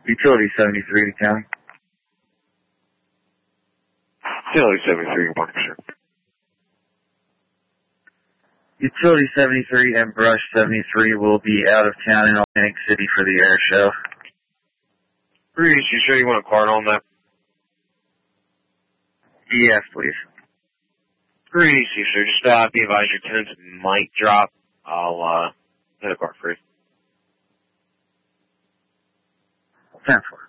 Utility 73 to county. Utility 73, good morning, sir. Utility 73 and Brush 73 will be out of town in Atlantic City for the air show. Bruce, you sure you want a card on that? Yes, please. Bruce, you sure? Just be advised your attendance might drop. I'll hit a card for you. 10-4.